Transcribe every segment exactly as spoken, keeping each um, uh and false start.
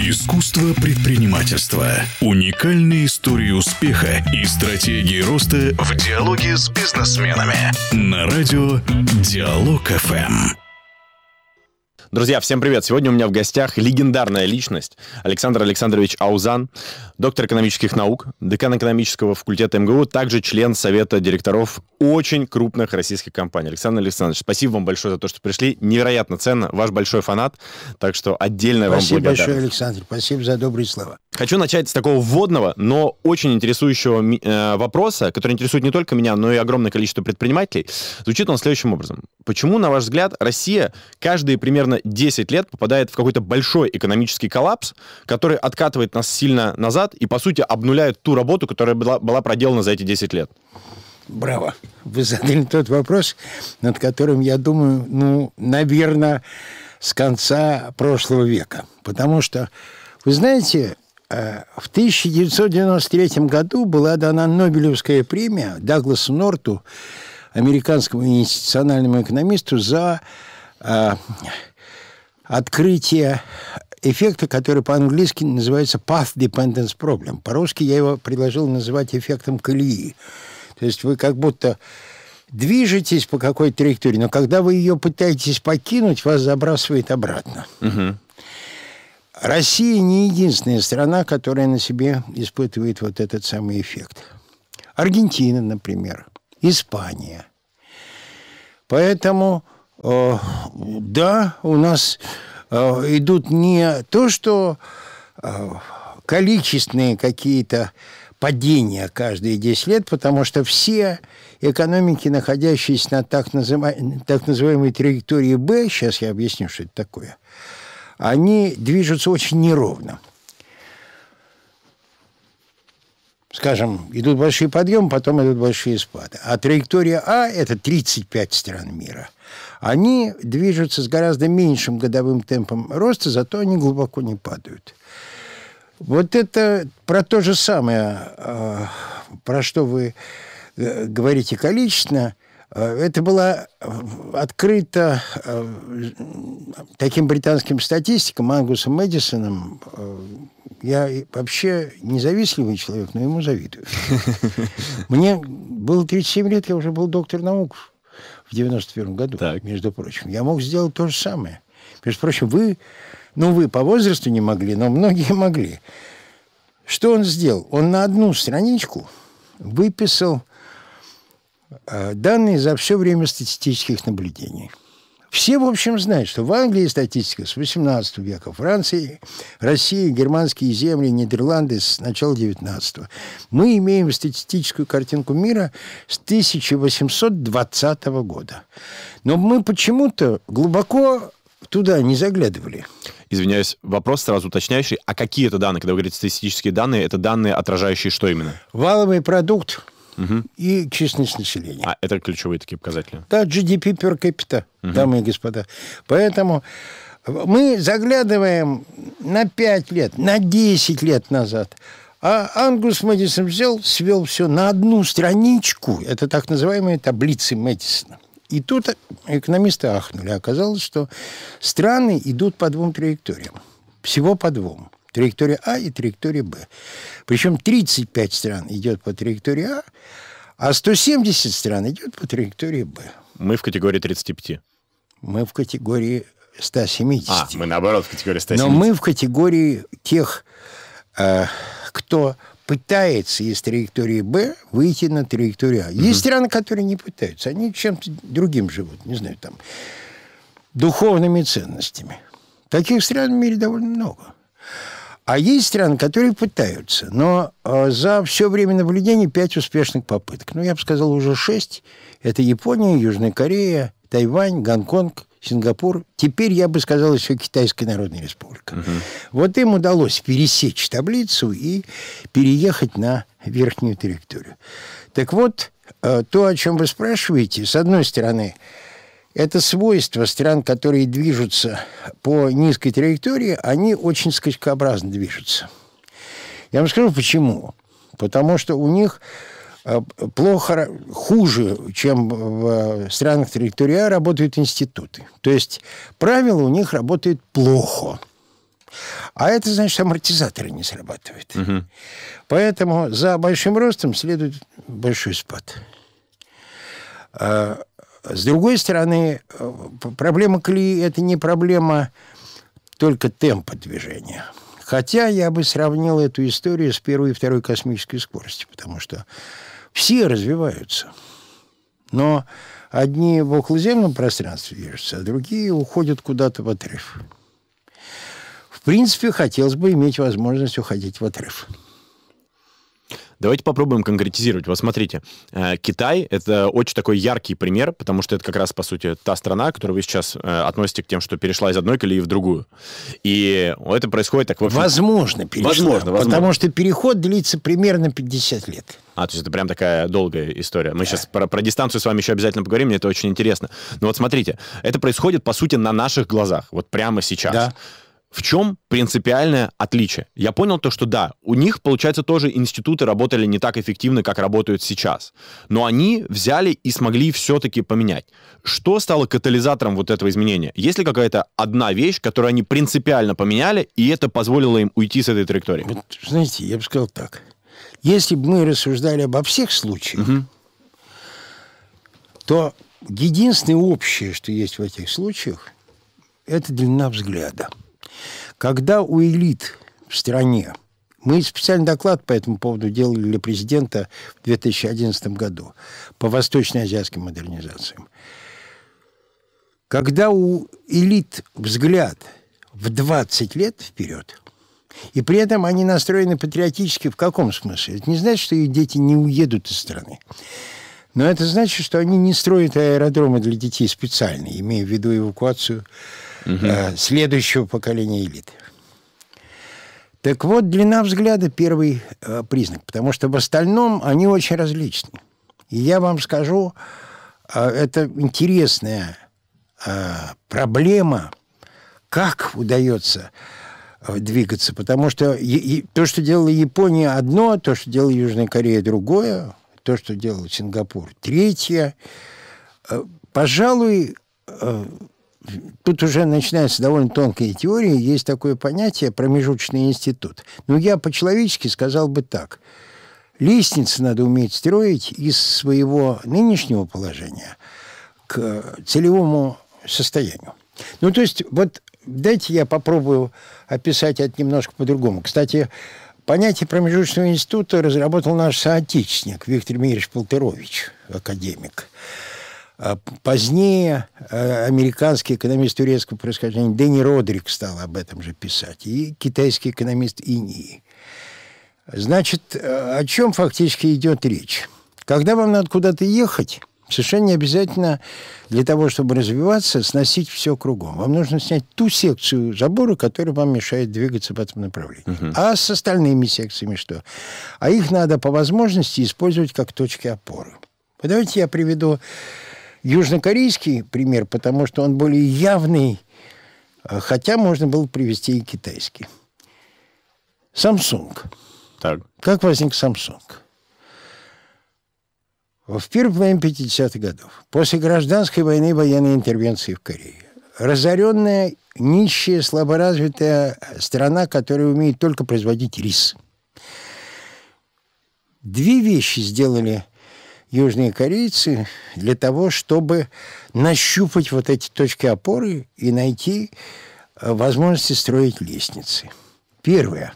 Искусство предпринимательства. Уникальные истории успеха и стратегии роста в диалоге с бизнесменами. На радио Диалог эф эм. Друзья, всем привет! Сегодня у меня в гостях легендарная личность Александр Александрович Аузан, доктор экономических наук, декан экономического факультета эм гэ у, также член совета директоров очень крупных российских компаний. Александр Александрович, спасибо вам большое за то, что пришли. Невероятно ценно, ваш большой фанат, так что отдельная вам благодарность. Спасибо большое, Александр, спасибо за добрые слова. Хочу начать с такого вводного, но очень интересующего э, вопроса, который интересует не только меня, но и огромное количество предпринимателей. Звучит он следующим образом. Почему, на ваш взгляд, Россия каждые примерно десять лет попадает в какой-то большой экономический коллапс, который откатывает нас сильно назад и, по сути, обнуляет ту работу, которая была, была проделана за эти десять лет? Браво! Вы задали тот вопрос, над которым, я думаю, ну, наверное, с конца прошлого века. Потому что, вы знаете, в тысяча девятьсот девяносто третьем году была дана Нобелевская премия Дагласу Норту, американскому институциональному экономисту, за э, открытие эффекта, который по-английски называется Path Dependence Problem. По-русски я его предложил называть эффектом колеи. То есть вы как будто движетесь по какой-то траектории, но когда вы ее пытаетесь покинуть, вас забрасывает обратно. Угу. Россия не единственная страна, которая на себе испытывает вот этот самый эффект. Аргентина, например, Испания. Поэтому, э, да, у нас э, идут не то, что э, количественные какие-то падения каждые десять лет, потому что все экономики, находящиеся на так называемой, так называемой траектории Б, сейчас я объясню, что это такое, они движутся очень неровно. Скажем, идут большие подъемы, потом идут большие спады. А траектория А – это тридцать пять стран мира. Они движутся с гораздо меньшим годовым темпом роста, зато они глубоко не падают. Вот это про то же самое, про что вы говорите количественно. Это было открыто таким британским статистиком Ангусом Мэдисоном. Я вообще независимый человек, но ему завидую. Мне было тридцать семь лет, я уже был доктор наук в девяносто первом году, так. Между прочим. Я мог сделать то же самое. Между прочим, вы, ну, вы по возрасту не могли, но многие могли. Что он сделал? Он на одну страничку выписал данные за все время статистических наблюдений. Все, в общем, знают, что в Англии статистика с восемнадцатого века, Франции, Россия, германские земли, Нидерланды с начала девятнадцатого. Мы имеем статистическую картинку мира с тысяча восемьсот двадцатого года. Но мы почему-то глубоко туда не заглядывали. Извиняюсь, вопрос сразу уточняющий. А какие это данные? Когда вы говорите статистические данные, это данные, отражающие что именно? Валовый продукт. Угу. И численность населения. А это ключевые такие показатели? Да, джи ди пи per capita, угу. Дамы и господа. Поэтому мы заглядываем на пять лет, на десять лет назад. А Ангус Мэдисон взял, свел все на одну страничку. Это так называемые таблицы Мэдисона. И тут экономисты ахнули. Оказалось, что страны идут по двум траекториям. Всего по двум. Траектория А и траектория Б. Причем тридцать пять стран идет по траектории А, а сто семьдесят стран идет по траектории Б. Мы в категории тридцати пяти. Мы в категории ста семидесяти. А, мы наоборот в категории ста семидесяти. Но мы в категории тех, э, кто пытается из траектории Б выйти на траекторию А. Угу. Есть страны, которые не пытаются. Они чем-то другим живут. Не знаю, там, духовными ценностями. Таких стран в мире довольно много. А есть страны, которые пытаются, но э, за все время наблюдения пять успешных попыток. Ну, я бы сказал, уже шесть. Это Япония, Южная Корея, Тайвань, Гонконг, Сингапур. Теперь, я бы сказал, еще Китайская Народная Республика. Угу. Вот им удалось пересечь таблицу и переехать на верхнюю траекторию. Так вот, э, то, о чем вы спрашиваете, с одной стороны, это свойство стран, которые движутся по низкой траектории, они очень скачкообразно движутся. Я вам скажу, почему. Потому что у них плохо, хуже, чем в странах траектории А, работают институты. То есть правила у них работают плохо. А это значит, амортизаторы не срабатывают. Угу. Поэтому за большим ростом следует большой спад. А, с другой стороны, проблема колеи – это не проблема только темпа движения. Хотя я бы сравнил эту историю с первой и второй космической скоростью, потому что все развиваются. Но одни в околоземном пространстве движутся, а другие уходят куда-то в отрыв. В принципе, хотелось бы иметь возможность уходить в отрыв. Давайте попробуем конкретизировать. Вот смотрите, Китай — это очень такой яркий пример, потому что это как раз, по сути, та страна, которую вы сейчас относите к тем, что перешла из одной колеи в другую. И это происходит так... В общем... Возможно, перешла. Возможно, возможно. Потому что переход длится примерно пятьдесят лет. А, то есть это прям такая долгая история. Мы да. сейчас про, про дистанцию с вами еще обязательно поговорим, мне это очень интересно. Но вот смотрите, это происходит, по сути, на наших глазах, вот прямо сейчас. Да. В чем принципиальное отличие? Я понял то, что да, у них, получается, тоже институты работали не так эффективно, как работают сейчас. Но они взяли и смогли все-таки поменять. Что стало катализатором вот этого изменения? Есть ли какая-то одна вещь, которую они принципиально поменяли, и это позволило им уйти с этой траектории? Вот, знаете, я бы сказал так. Если бы мы рассуждали обо всех случаях, угу. то единственное общее, что есть в этих случаях, это длина взгляда. Когда у элит в стране, мы специальный доклад по этому поводу делали для президента в две тысячи одиннадцатом году по восточноазиатским модернизациям. Когда у элит взгляд в двадцать лет вперед, и при этом они настроены патриотически, в каком смысле? Это не значит, что их дети не уедут из страны. Но это значит, что они не строят аэродромы для детей специально, имея в виду эвакуацию угу. э, следующего поколения элит. Так вот, длина взгляда – первый э, признак, потому что в остальном они очень различны. И я вам скажу, э, это интересная э, проблема, как удается э, двигаться, потому что и, и, то, что делала Япония, одно, то, что делала Южная Корея, другое, то, что делал Сингапур, третье. Э, пожалуй, э, тут уже начинается довольно тонкая теория, есть такое понятие промежуточный институт. Но я по-человечески сказал бы так. Лестницы надо уметь строить из своего нынешнего положения к целевому состоянию. Ну, то есть, вот дайте я попробую описать это немножко по-другому. Кстати, понятие промежуточного института разработал наш соотечественник Виктор Мирович Полтырович, академик. Позднее американский экономист турецкого происхождения Дэнни Родрик стал об этом же писать, и китайский экономист Иньи. Значит, о чем фактически идет речь? Когда вам надо куда-то ехать, совершенно не обязательно для того, чтобы развиваться, сносить все кругом. Вам нужно снять ту секцию забора, которая вам мешает двигаться в этом направлении. Uh-huh. А с остальными секциями что? А их надо по возможности использовать как точки опоры. Давайте я приведу южнокорейский пример, потому что он более явный, хотя можно было привести и китайский. Samsung. Так. Как возник Samsung? В первой половине пятидесятых годов, после гражданской войны и военной интервенции в Корее, разоренная, нищая, слаборазвитая страна, которая умеет только производить рис. Две вещи сделали южные корейцы для того, чтобы нащупать вот эти точки опоры и найти возможности строить лестницы. Первое.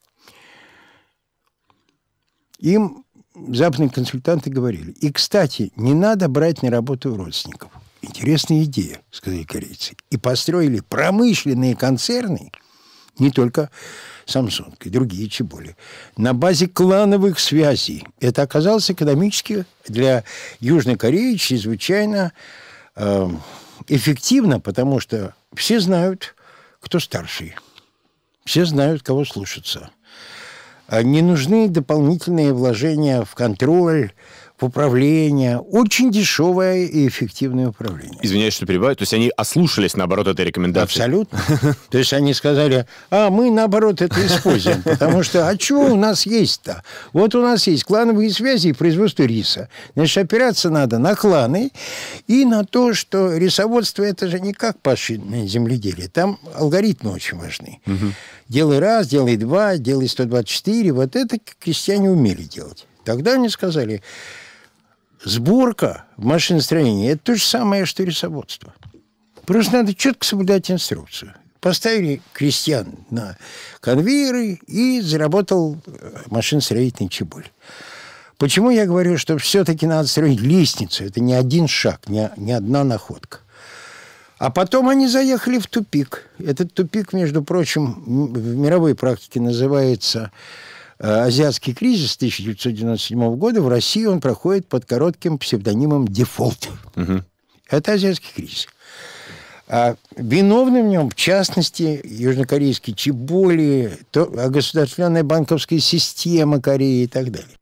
Им западные консультанты говорили: и, кстати, не надо брать на работу родственников. Интересная идея, сказали корейцы. И построили промышленные концерны, не только Samsung и другие чеболи, на базе клановых связей. Это оказалось экономически для Южной Кореи чрезвычайно э, эффективно, потому что все знают, кто старший, все знают, кого слушаться. Не нужны дополнительные вложения в контроль, в управление. Очень дешевое и эффективное управление. Извиняюсь, что перебиваю. То есть они ослушались, наоборот, этой рекомендации? Абсолютно. То есть они сказали, а мы, наоборот, это используем. Потому что, а что у нас есть-то? Вот у нас есть клановые связи и производство риса. Значит, опираться надо на кланы и на то, что рисоводство – это же не как пашенное земледелие. Там алгоритмы очень важны. Угу. Делай раз, делай два, делай сто двадцать четыре. Вот это крестьяне умели делать. Тогда они сказали... Сборка в машиностроении – это то же самое, что рисоводство. Просто надо четко соблюдать инструкцию. Поставили крестьян на конвейеры, и заработал машиностроительный чеболь. Почему я говорю, что все-таки надо строить лестницу? Это не один шаг, не, не одна находка. А потом они заехали в тупик. Этот тупик, между прочим, в мировой практике называется... Азиатский кризис тысяча девятьсот девяносто седьмого года. В России он проходит под коротким псевдонимом «Дефолт». Угу. Это азиатский кризис. А виновны в нем, в частности, южнокорейские чеболи, то, государственная банковская система Кореи и так далее.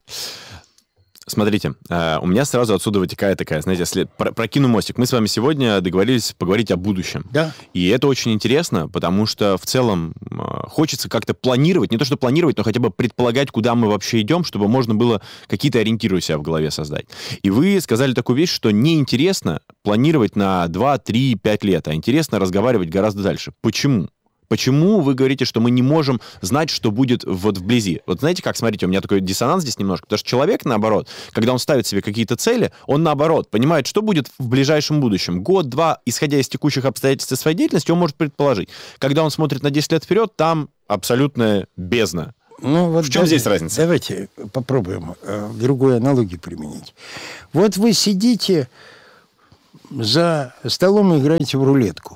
Смотрите, у меня сразу отсюда вытекает такая, знаете, след... прокину мостик. Мы с вами сегодня договорились поговорить о будущем. Да. И это очень интересно, потому что в целом хочется как-то планировать, не то что планировать, но хотя бы предполагать, куда мы вообще идем, чтобы можно было какие-то ориентиры у себя в голове создать. И вы сказали такую вещь, что неинтересно планировать на два, три, пять лет, а интересно разговаривать гораздо дальше. Почему? Почему вы говорите, что мы не можем знать, что будет вот вблизи? Вот знаете как, смотрите, у меня такой диссонанс здесь немножко, потому что человек, наоборот, когда он ставит себе какие-то цели, он, наоборот, понимает, что будет в ближайшем будущем. Год-два, исходя из текущих обстоятельств своей деятельности, он может предположить. Когда он смотрит на десять лет вперед, там абсолютная бездна. Ну, вот в чем давайте, здесь разница? Давайте попробуем э, другую аналогию применить. Вот вы сидите за столом и играете в рулетку.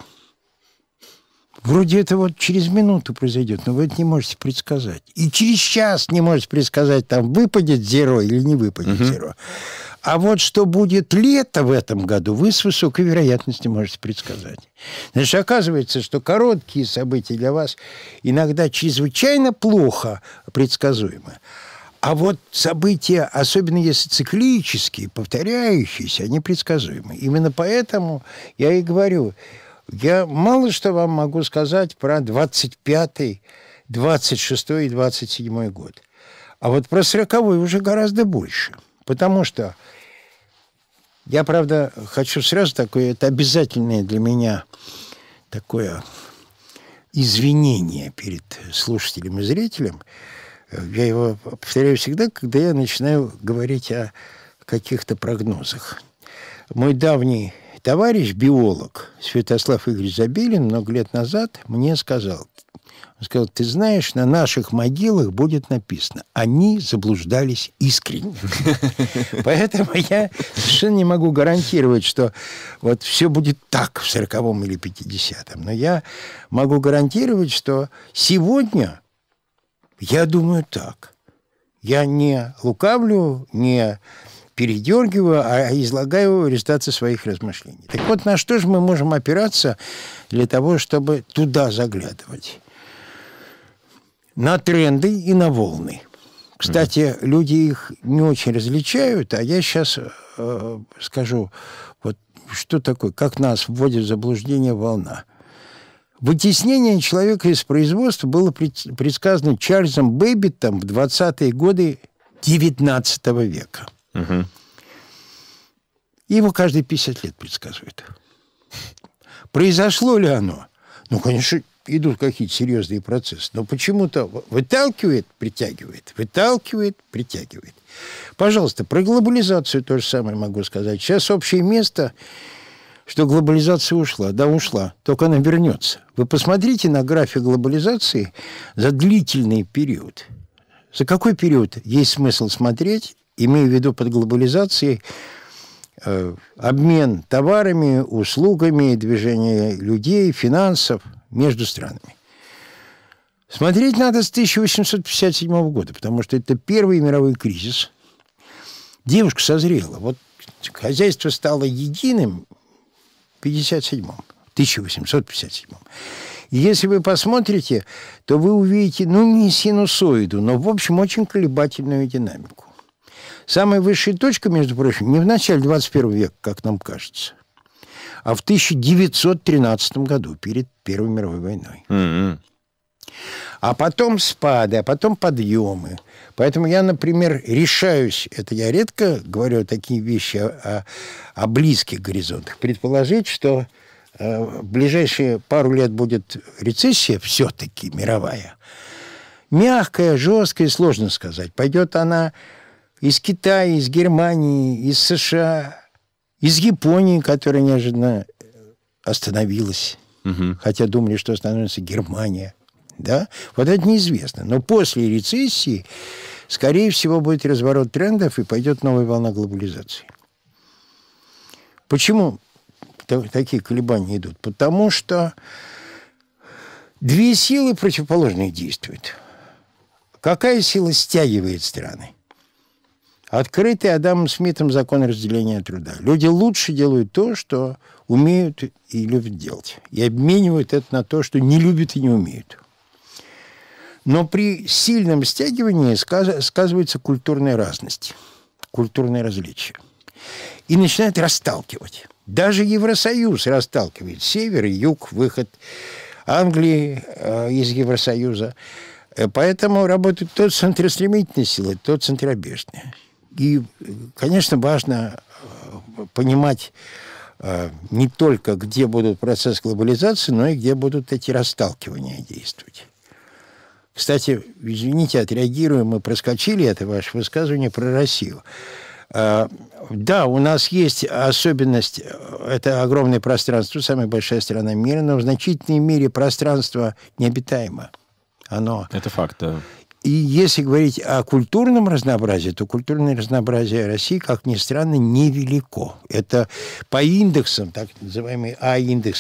Вроде это вот через минуту произойдет, но вы это не можете предсказать. И через час не можете предсказать, там выпадет зеро или не выпадет uh-huh. зеро. А вот что будет лето в этом году, вы с высокой вероятностью можете предсказать. Значит, оказывается, что короткие события для вас иногда чрезвычайно плохо предсказуемы. А вот события, особенно если циклические, повторяющиеся, они предсказуемы. Именно поэтому я и говорю... Я мало что вам могу сказать про двадцать пятый, двадцать шестой и двадцать седьмой год. А вот про сороковой уже гораздо больше. Потому что я, правда, хочу сразу такое, это обязательное для меня такое извинение перед слушателем и зрителем. Я его повторяю всегда, когда я начинаю говорить о каких-то прогнозах. Мой давний... Товарищ, биолог Святослав Игоревич Забелин много лет назад мне сказал, он сказал, ты знаешь, на наших могилах будет написано, они заблуждались искренне. Поэтому я совершенно не могу гарантировать, что вот все будет так в сороковом или пятидесятом. Но я могу гарантировать, что сегодня я думаю так. Я не лукавлю, не... передергиваю, а излагаю результаты своих размышлений. Так вот, на что же мы можем опираться для того, чтобы туда заглядывать? На тренды и на волны. Кстати, mm-hmm. люди их не очень различают, а я сейчас э, скажу, вот что такое, как нас вводит в заблуждение волна. Вытеснение человека из производства было предсказано Чарльзом Бэббиттом в двадцатые годы девятнадцатого века. Угу. Его каждые пятьдесят лет предсказывают. Произошло ли оно? Ну, конечно, идут какие-то серьезные процессы, но почему-то выталкивает, притягивает, выталкивает, притягивает. Пожалуйста, про глобализацию то же самое могу сказать. Сейчас общее место, что глобализация ушла. Да, ушла, только она вернется. Вы посмотрите на график глобализации за длительный период. За какой период есть смысл смотреть? Имею в виду под глобализацией э, обмен товарами, услугами, движение людей, финансов между странами. Смотреть надо с тысяча восемьсот пятьдесят седьмого года, потому что это первый мировой кризис. Девушка созрела. Вот хозяйство стало единым в пятьдесят седьмом, тысяча восемьсот пятьдесят седьмом. И если вы посмотрите, то вы увидите, ну, не синусоиду, но, в общем, очень колебательную динамику. Самая высшая точка, между прочим, не в начале двадцать первого века, как нам кажется, а в тысяча девятьсот тринадцатом году, перед Первой мировой войной. Mm-hmm. А потом спады, а потом подъемы. Поэтому я, например, решаюсь, это я редко говорю такие вещи о, о, о близких горизонтах, предположить, что э, в ближайшие пару лет будет рецессия все-таки мировая. Мягкая, жесткая, сложно сказать. Пойдет она из Китая, из Германии, из США, из Японии, которая неожиданно остановилась. Угу. Хотя думали, что остановится Германия. Да? Вот это неизвестно. Но после рецессии, скорее всего, будет разворот трендов и пойдет новая волна глобализации. Почему такие колебания идут? Потому что две силы противоположные действуют. Какая сила стягивает страны? Открытый Адамом Смитом закон разделения труда. Люди лучше делают то, что умеют и любят делать. И обменивают это на то, что не любят и не умеют. Но при сильном стягивании сказывается культурная разность, культурное различие. И начинает расталкивать. Даже Евросоюз расталкивает. Север и юг, выход Англии э, из Евросоюза. Поэтому работают то центростремительные силы, то центробежные. И, конечно, важно понимать э, не только, где будут процессы глобализации, но и где будут эти расталкивания действовать. Кстати, извините, отреагируем, мы проскочили это ваше высказывание про Россию. Э, да, у нас есть особенность, это огромное пространство, самая большая страна мира, но в значительной мере пространство необитаемо. Оно... Это факт, да. И если говорить о культурном разнообразии, то культурное разнообразие России, как ни странно, невелико. Это по индексам, так называемый А-индекс